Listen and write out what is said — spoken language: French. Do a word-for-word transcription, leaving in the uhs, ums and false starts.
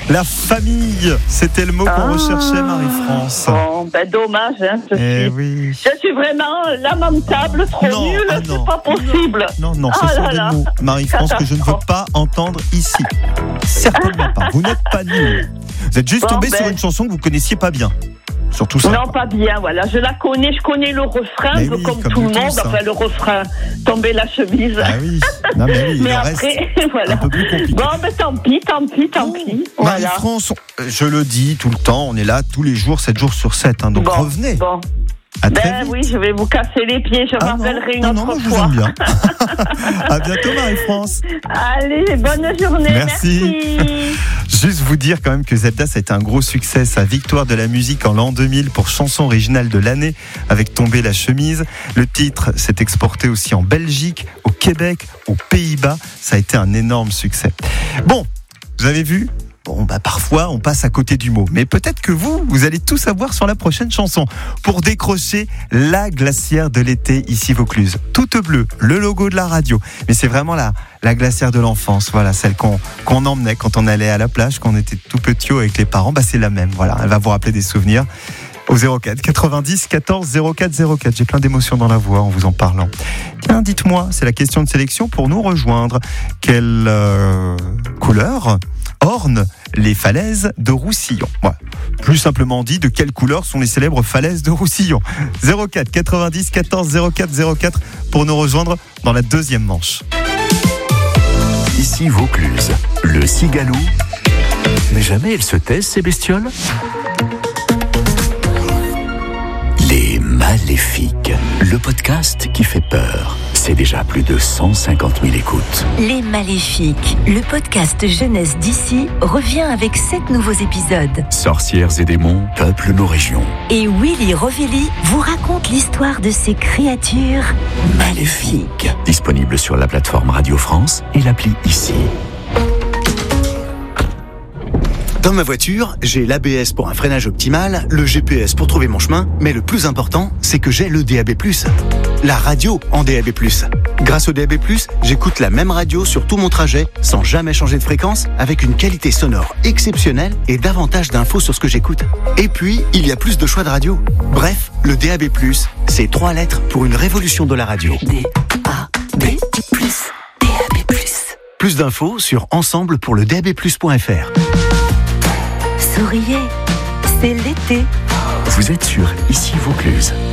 La famille, c'était le mot qu'on Ah. recherchait, Marie-France. Bon, ben dommage, hein, je, Eh suis, oui. je suis vraiment lamentable, trop Non, nulle, ah c'est non. pas possible. Non, non, ce Ah sont là des là. mots, Marie-France, que je ne veux pas entendre ici. Certainement pas. Vous n'êtes pas nulle. Vous êtes juste Bon, tombé ben. sur une chanson que vous connaissiez pas bien. Surtout ça. Non, pas bien, voilà, je la connais, je connais le refrain, Mais peu oui, comme, comme tout nous le monde, tous, hein. enfin le refrain, tomber la chemise. Ah oui. Non, mais oui, Mais le après, reste, voilà. un peu plus compliqué. Bon, ben tant pis, tant pis, tant pis. Voilà. Marie-France, on- je le dis tout le temps, on est là tous les jours, sept jours sur sept. Hein, donc Bon, revenez. Bon. À très Ben vite. oui, je vais vous casser les pieds, je Ah non, rappellerai une non, autre non, moi, je vous fois. aime bien. À bientôt, Marie-France. Allez, bonne journée, Merci. merci. Juste vous dire quand même que Zebda, ça a été un gros succès. Sa victoire de la musique en l'an deux mille pour chanson originale de l'année avec Tomber la chemise. Le titre s'est exporté aussi en Belgique, au Québec, aux Pays-Bas. Ça a été un énorme succès. Bon, vous avez vu ? Bon, bah parfois on passe à côté du mot, mais peut-être que vous, vous allez tout savoir sur la prochaine chanson. Pour décrocher la glacière de l'été ici Vaucluse, toute bleue, le logo de la radio. Mais c'est vraiment la, la glacière de l'enfance, voilà, celle qu'on qu'on emmenait quand on allait à la plage, quand on était tout petit avec les parents. Bah c'est la même, voilà. Elle va vous rappeler des souvenirs. Au zéro quatre quatre-vingt-dix quatorze zéro quatre zéro quatre. J'ai plein d'émotions dans la voix en vous en parlant. Tiens, dites-moi, c'est la question de sélection pour nous rejoindre. Quelle euh, couleur orne les falaises de Roussillon? Ouais. Plus simplement dit, de quelle couleur sont les célèbres falaises de Roussillon? zéro quatre quatre-vingt-dix quatorze zéro quatre zéro quatre pour nous rejoindre dans la deuxième manche. Ici Vaucluse, le Cigalo. Mais jamais elles se taisent, ces bestioles. Les Maléfiques, le podcast qui fait peur. C'est déjà plus de cent cinquante mille écoutes. Les Maléfiques, le podcast jeunesse d'ici, revient avec sept nouveaux épisodes. Sorcières et démons peuplent nos régions. Et Willy Rovelli vous raconte l'histoire de ces créatures maléfiques. Disponible sur la plateforme Radio France et l'appli Ici. Dans ma voiture, j'ai l'A B S pour un freinage optimal, le G P S pour trouver mon chemin, mais le plus important, c'est que j'ai le D A B plus. La radio en D A B plus. Grâce au D A B plus, j'écoute la même radio sur tout mon trajet, sans jamais changer de fréquence, avec une qualité sonore exceptionnelle et davantage d'infos sur ce que j'écoute. Et puis, il y a plus de choix de radio. Bref, le D A B plus, c'est trois lettres pour une révolution de la radio. D A B plus, D A B plus. Plus d'infos sur ensemble pour le D A B plus point F R. Souriez, c'est l'été. Vous êtes sur Ici Vaucluse.